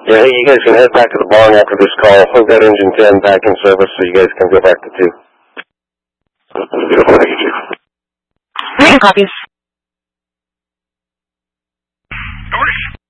Yeah, hey, you guys can head back to the barn after this call. Hook that engine 10 back in service so you guys can go back to 2. Beautiful, thank you, Chief. Reading copies. Doors.